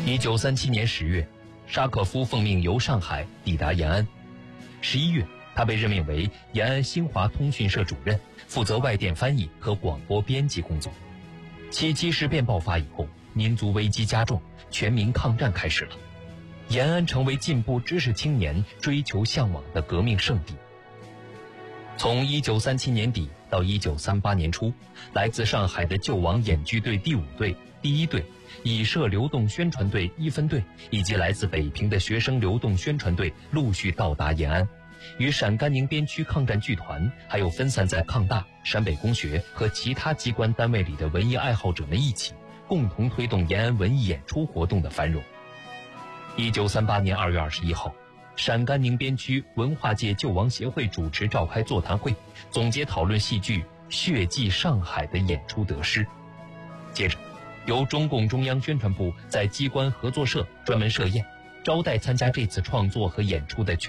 1937年10月，沙可夫奉命由上海抵达延安。11月，他被任命为延安新华通讯社主任，负责外电翻译和广播编辑工作。七七事变爆发以后，民族危机加重，全民抗战开始了。延安成为进步知识青年追求向往的革命圣地。从1937年底到1938年初，来自上海的救亡演剧队第5队、第1队、以社流动宣传队1分队以及来自北平的学生流动宣传队陆续到达延安，与陕甘宁边区抗战剧团，还有分散在抗大、陕北工学和其他机关单位里的文艺爱好者们一起，共同推动延安文艺演出活动的繁荣。1938年2月21号，陕甘宁边区文化界救亡协会主持召开座谈会，总结讨论戏剧《血祭上海》的演出得失。接着，由中共中央宣传部在机关合作社专门设宴，招待参加这次创作和演出的